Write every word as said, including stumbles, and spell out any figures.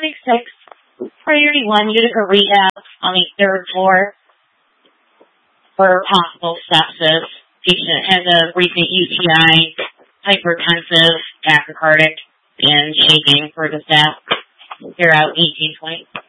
six, priority one, unit for rehab on the third floor for possible sepsis. Patient has a recent U T I, hypertensive, tachycardic, and shaking for the staff. They're out eighteen twenty.